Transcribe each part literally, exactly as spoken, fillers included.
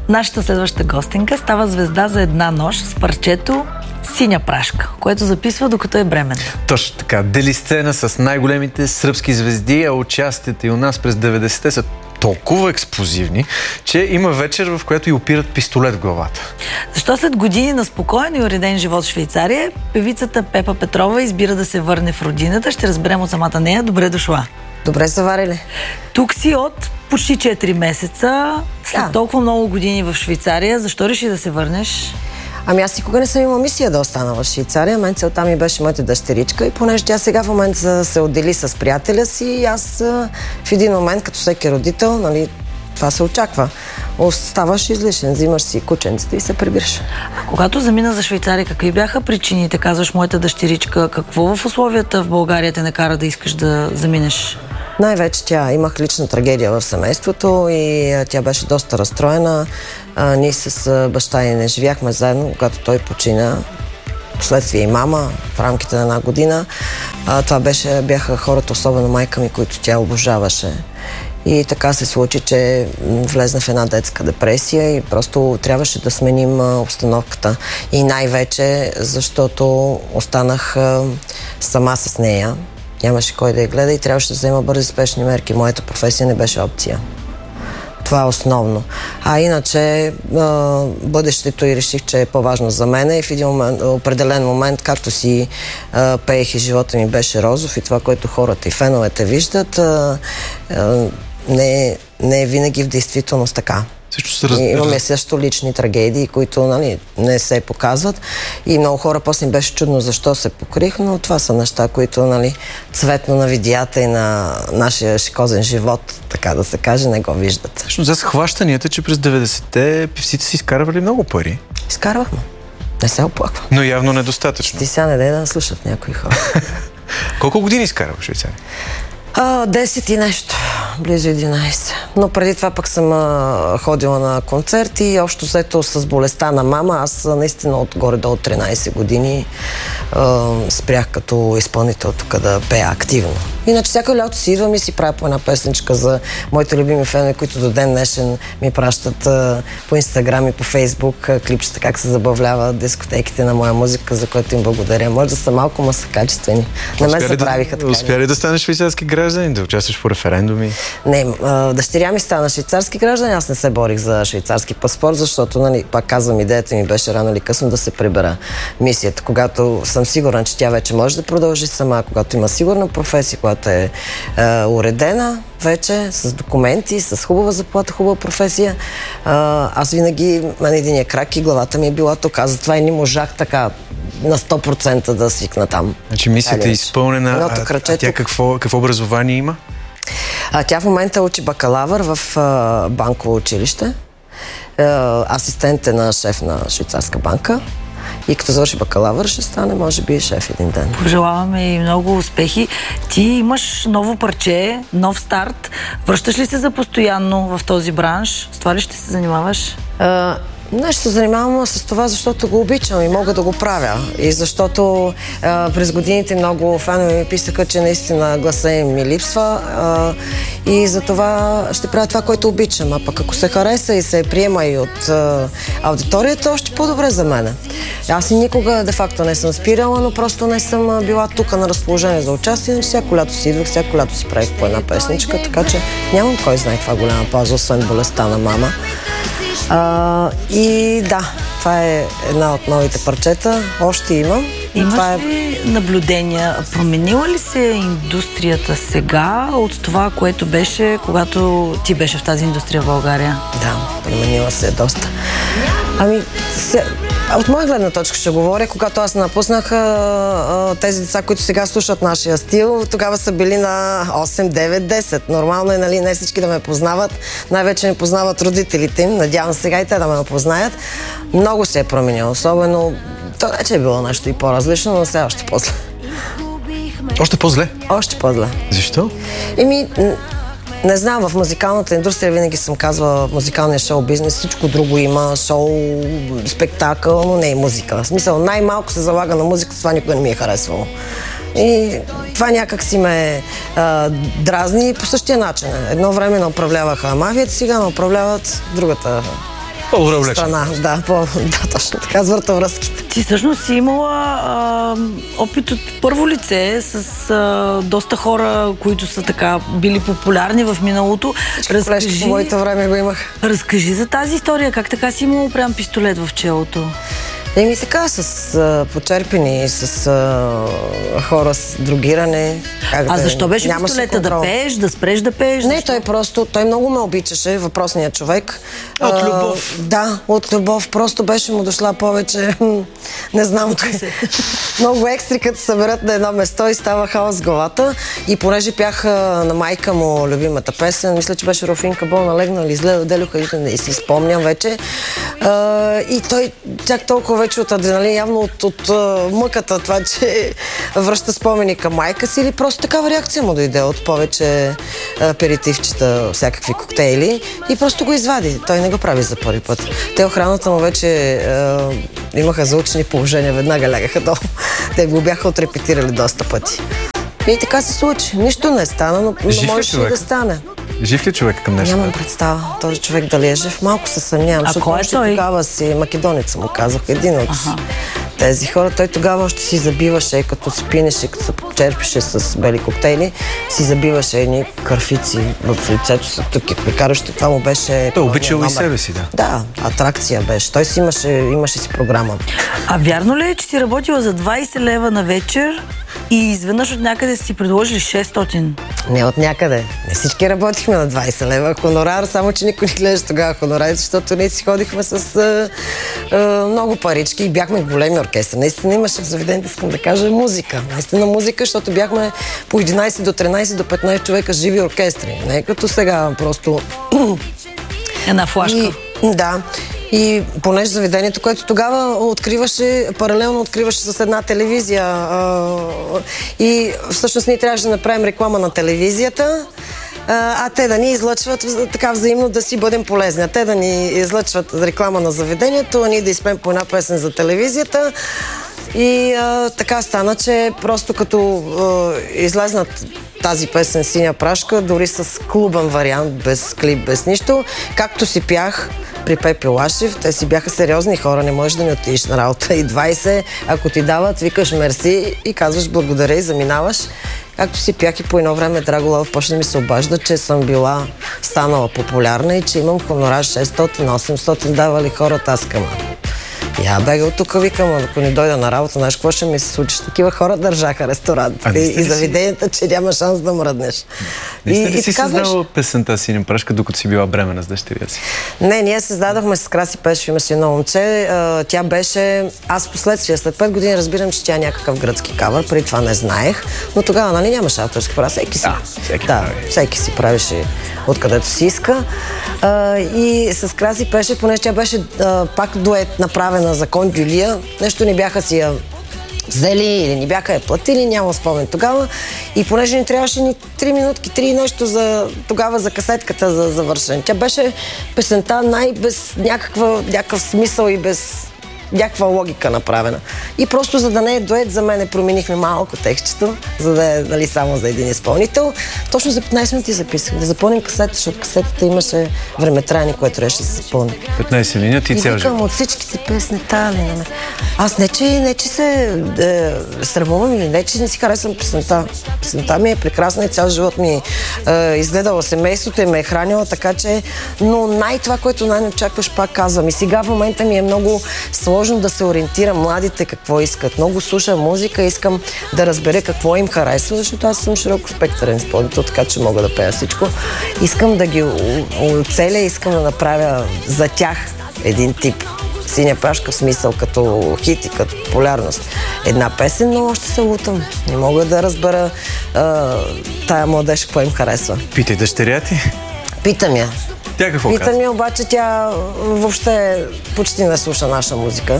Нашата следваща гостинка става звезда за една нощ с парчето Синя прашка, което записва докато е бременна. Точно така. Дели сцена с най-големите сръбски звезди, а участията и у нас през деветдесетте са толкова експлозивни, че има вечер, в която и опират пистолет в главата. Защо след години на спокоен и уреден живот в Швейцария, певицата Пепа Петрова избира да се върне в родината? Ще разберем от самата нея. Добре дошла. Добре заварили. Тук си от почти четири месеца. След да. толкова много години в Швейцария, защо реши да се върнеш? Ами аз никога не съм имала мисия да остана в Швейцария. Мен целта ми беше моята дъщеричка и понеже тя сега в момента се отдели с приятеля си, аз в един момент, като всеки родител, нали, това се очаква. Оставаш излишен, взимаш си кученцата и се прибираш. А когато замина за Швейцария, какви бяха причините? Казваш моята дъщеричка. Какво в условията в България те накара да искаш да заминеш? Най-вече тя имах лична трагедия в семейството и тя беше доста разстроена. А, ние с баща и не живяхме заедно, когато той почина. Последствие и мама в рамките на една година. А, това беше, бяха хората, особено майка ми, които тя обожаваше. И така се случи, че влезна в една детска депресия и просто трябваше да сменим а, обстановката. И най-вече, защото останах а, сама с нея. Нямаше кой да я гледа и трябваше да взема бързи спешни мерки. Моята професия не беше опция. Това е основно. А иначе а, бъдещето и реших, че е по-важно за мен и в един момент, определен момент, както си а, пеех и живота ми беше розов и това, което хората и феновете виждат, а, а, не, не е винаги в действителност така. Раз... Имаме също лични трагедии, които, нали, не се показват и много хора после им беше чудно защо се покрих, но това са неща, които, нали, цветно на видеята и на нашия шикозен живот, така да се каже, не го виждат. Всъщност за схващанията, че през деветдесетте певците си изкарвали много пари. Изкарвахме. Не се оплаквам. Но явно недостатъчно. Ти сега не дай да слушат някои хора. Колко години изкарва в Швейцария? А, десет и нещо, близо единайсет. Но преди това пък съм а, ходила на концерти и общо взето с болестта на мама. Аз наистина от горе-долу тринайсет години а, спрях като изпълнител тук да пея активно. Иначе всяко лято си идвам и си правя по една песничка за моите любими фенове, които до ден днешен ми пращат а, по Инстаграм и по Фейсбук а, клипчета, как се забавлява дискотеките на моя музика, за което им благодаря. Може да са малко, ма са качествени. На мен се правиха така. Успя ли да станеш швейцарски гражданин, да участваш по референдуми? Не, дъщеря ми стана швейцарски гражданин, аз не се борих за швейцарски паспорт, защото, нали, пак казвам, идеята ми беше рано или късно да се прибера мисията. Когато съм сигурна, че тя вече може да продължи сама, когато има сигурна професия, когато е, е уредена вече, с документи, с хубава заплата, хубава професия. А, аз винаги, мен единия крак и главата ми е била тук. Аз затова и не можах така на сто процента да свикна там. Значи мисията е изпълнена, а, кръче, а тя какво, какво образование има? А, тя в момента учи бакалавър в а, банково училище. А, асистент е на шеф на швейцарска банка. И като завърши бакалавър, ще стане, може би, шеф един ден. Пожелаваме и много успехи. Ти имаш ново парче, нов старт. Връщаш ли се за постоянно в този бранш? С това ли ще се занимаваш? А, не, ще се занимавам с това, защото го обичам и мога да го правя. И защото а, през годините много фенове ми писаха, че наистина гласа им ми липсва. А, и за това ще правя това, което обичам. А пък ако се хареса и се приема и от а, аудиторията, още по-добре за мен. Аз и никога де-факто не съм спирала, но просто не съм била тук на разположение за участие. Всяко лято си идвах, всяко лято си правих по една песничка, така че нямам кой знае каква голяма пауза, освен болестта на мама. А, и да, това е една от новите парчета. Още имам. Имаш това е... ли наблюдения? Променила ли се индустрията сега от това, което беше, когато ти беше в тази индустрия в България? Да, променила се доста. Ами, се... от моя гледна точка ще говоря, когато аз напуснах а, а, тези деца, които сега слушат нашия стил, тогава са били на осем, девет, десет. Нормално е, нали, не всички да ме познават. Най-вече ме познават родителите им. Надявам сега и те да ме познаят. Много се е променило, особено то не че е било нещо и по-различно, но сега още по-зле. Още по-зле? Още по-зле. Защо? Еми, не знам, в музикалната индустрия винаги съм казвала, в музикалния шоу-бизнес всичко друго има, шоу, спектакъл, но не и музика. В смисъл, най-малко се залага на музика, това никога не ми е харесвало. И това някак си ме а, дразни по същия начин. Едно време не управляваха Амавият, сега не управляват другата По-добре облечен. страна. Да, по, да, точно така, с вратовръзките. Ти всъщност си имала а, опит от първо лице с а, доста хора, които са така били популярни в миналото. Разкажи, по моето време го имах. Разкажи за тази история. Как така си имала прям пистолет в челото? Еми сега с а, почерпени, с а, хора с другиране. Как А да, защо беше нямаше пистолета? Да контрол. пееш, да спреш да пееш? Не, Защо? той просто, той много ме обичаше, въпросният човек. От А, любов. Да, от любов. Просто беше му дошла повече, не знам, много екстри, като се съберат на едно место и става хаос с главата. И понеже пях а, на майка му любимата песен, мисля, че беше Руфинка болна легнала или зле Делюха, не си спомням вече. А, и той чак толкова вече от адреналин, явно от, от а, мъката, това, че връща спомени към майка си, или просто такава реакция му дойде от повече аперитивчета, всякакви коктейли, и просто го извади. Той не го прави за първи път. Те охраната му вече а, имаха заучени положения, веднага лягаха долу. Те го бяха отрепетирали доста пъти. И така се случи. Нищо не стана, но, но можеше и да стане. Жив ли човек към днешна Нямам дата? представа този човек дали е жив. Малко се съмнявам, А защото кой е още той? тогава си македонец, му казах, един от тези хора. Той тогава още си забиваше, като си пинеше, като се черпеше с бели коктейли, си забиваше едни кърфици в лицето си, тук е прекарващо. Това му беше... Той обичал и номер. себе си, да. Да, атракция беше. Той си имаше, имаше си програма. А вярно ли е, че си работила за двайсет лева на вечер и изведнъж от някъде си предложили шестстотин? Не от някъде. Не всички работихме на двайсет лева хонорар, само че никой не гледаше тогава хонорар, защото ние си ходихме с а, а, много парички и бяхме големи оркестри. Наистина имаше в заведението, искам да кажа, музика. Наистина музика, защото бяхме по единайсет до тринайсет до петнайсет човека живи оркестри. Не като сега, просто... Една флашка. И, да. И понеже заведението, което тогава откриваше, паралелно откриваше с една телевизия. А, и всъщност ние трябваше да направим реклама на телевизията, а, а те да ни излъчват така взаимно да си бъдем полезни. А те да ни излъчват реклама на заведението, а ние да изпеем по една песен за телевизията. И а, така стана, че просто като а, излезнат тази песен "Синя прашка", дори с клубен вариант, без клип, без нищо, както си пях при Пепи Лашев, те си бяха сериозни хора, не можеш да не отидеш на работа. И двайсет, ако ти дават, викаш мерси и казваш благодаря и заминаваш. Както си пях и по едно време Драго Лав почна да ми се обажда, че съм била станала популярна и че имам хонорар шестстотин осемстотин, давали хората, аз кама. Я бега от тук, викам, ако не дойда на работа, знаеш какво ще ми се случи? Такива хора държаха ресторантите и, и заведенията, че няма шанс да мръднеш. Не сте ли и си така създала беше. песента "Синя прашка", докато си била бремена с дъщеря си? Не, ние създадохме с Краси Пешев, имаше едно момче. А, тя беше... Аз последствие, след пет години разбирам, че тя е някакъв гръцки кавър, преди това не знаех, но тогава, нали, нямаше авторски права. Всеки си, Да, всеки да, прави. всеки си правеше откъдето си иска. А, и с Краси Пешев, понеже тя беше а, пак дует направена за Кон Джулия, нещо не бяха си я взели или ни бяха я платили, няма спомен тогава. И понеже ни трябваше ни три минутки, три нещо за тогава за касетката за завършен. Тя беше песента най-без някаква, някакъв смисъл и без някаква логика направена. И просто за да не е дует, за мен променихме малко текстчето, за да е, нали, само за един изпълнител. Точно за петнайсет минути записах. Да запълним касета, защото касетата имаше времетраене, което трябваше да се запълни. петнайсет минути и И цял викам живот. от всичките песни тали на мен. Аз не че, не, че се е, срамувам или не, че не си харесвам песента. Песента ми е прекрасна и цял живот ми е изгледала семейството и ме е хранила, така че, но най-това, което най-не очакваш, пак казвам. И сега в момента ми е много сложно да се ориентирам младите какво искат. Много слушам музика, искам да разбера какво им харесва, защото аз съм широко спектърен изпълнител, така че мога да пея всичко. Искам да ги оцеля, искам да направя за тях един тип "Синя прашка" в смисъл като хит и като популярност. Една песен, но още се лутам. Не мога да разбера а, тая младеж какво им харесва. Питай дъщеря ти. Питам я. Тя какво Питам казва? я, обаче тя въобще почти не слуша наша музика.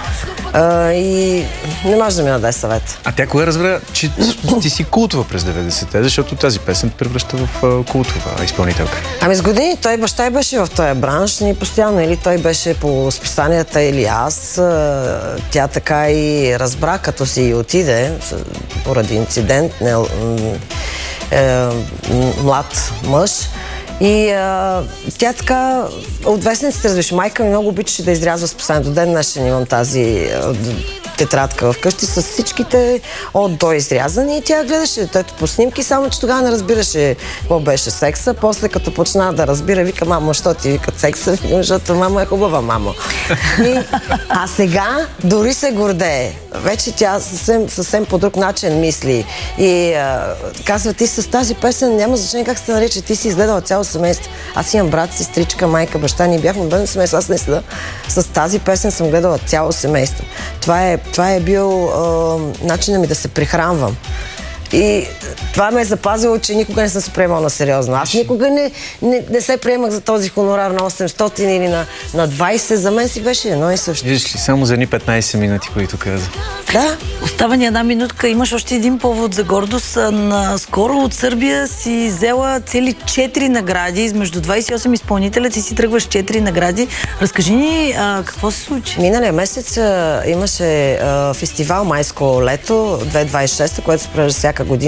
А, и не може да ми даде съвет. А тя кога разбра, че ти си култова през деветдесетте, защото тази песен те превръща в а, култова изпълнителка? Ами с години той баща беше в този бранш, ни постоянно или той беше по списанията, или аз. А, Тя така и разбра, като си и отиде поради инцидент, не, м, е, м, млад мъж. И а, тя така от вестниците развиш. Майка ми много обичаше да изрязва списание. До ден днешен имам тази а, тетрадка вкъщи с всичките от до изрязани и тя гледаше тето по снимки, само че тогава не разбираше какво беше секса. После като почна да разбира, вика: мамо, що ти викат секса? Защото мама е хубава мама. И, а сега дори се гордее. Вече тя съвсем, съвсем по друг начин мисли. И а, казва: ти с тази песен, няма значение как се нарича, ти си изгледала цяло семейство. Аз имам брат, сестричка, майка, баща, ние бяхме бедно семейство. Аз наистина с тази песен съм гледала цяло семейство. Това е, това е бил а, начинът ми да се прихранвам. И това ме е запазило, че никога не съм се приемала на сериозно. Аз никога не, не, не се приемах за този хонорар на осемстотин или на, на двайсет. За мен си беше едно и също. Виждаш ли, само за едни петнайсет минути, които каза. Да. Остава ни една минутка. Имаш още един повод за гордост. На скоро от Сърбия си взела цели четири награди. Измежду двайсет и осем изпълнителя ти си тръгваш четири награди. Разкажи ни а, какво се случи. Миналия месец а, имаше а, фестивал Майско лето две хиляди двайсет и шеста, което се провежда всяка година